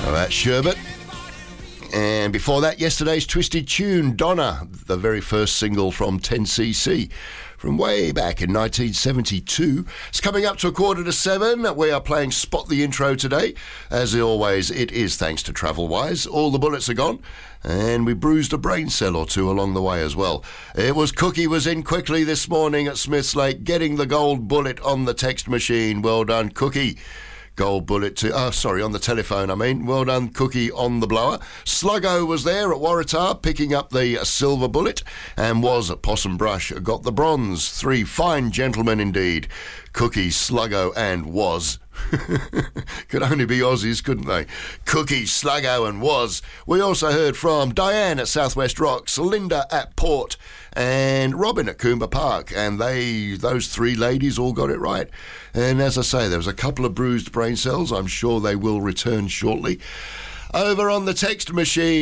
That's Sherbet. And before that, yesterday's twisted tune, Donna, the very first single from 10cc. From way back in 1972. It's coming up to 6:45. We are playing Spot the Intro today. As always, it is thanks to Travelwise. All the bullets are gone, and we bruised a brain cell or two along the way as well. It was Cookie was in quickly this morning at Smiths Lake, getting the gold bullet on the text machine. Well done, Cookie. Gold bullet on the telephone, I mean. Well done, Cookie, on the blower. Sluggo was there at Waratah, picking up the silver bullet, and was at Possum Brush, got the bronze. 3 fine gentlemen indeed. Cookie, Sluggo, and Was. Could only be Aussies, couldn't they? Cookie, Sluggo, and Was. We also heard from Diane at Southwest Rocks, Linda at Port, and Robin at Coomber Park, and those 3 ladies all got it right. And as I say, there was a couple of bruised brain cells. I'm sure they will return shortly. Over on the text machine,